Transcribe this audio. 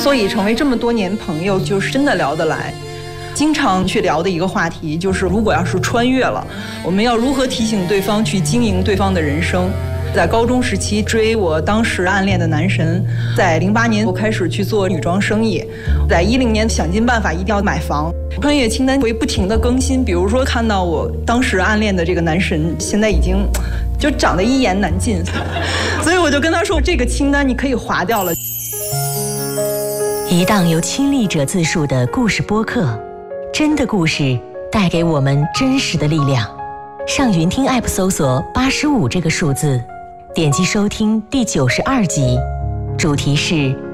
所以成为这么多年朋友，就是真的聊得来。经常去聊的一个话题就是，如果要是穿越了，我们要如何提醒对方去经营对方的人生。在高中时期追我当时暗恋的男神，在08年我开始去做女装生意，在10年想尽办法一定要买房。穿越清单会不停的更新，比如说看到我当时暗恋的这个男神现在已经就长得一言难尽，所以我就跟他说，这个清单你可以划掉了。 一档由亲历者自述的故事播客，真的故事带给我们真实的力量。上云听 App 搜索85这个数字，点击收听第92集，主题是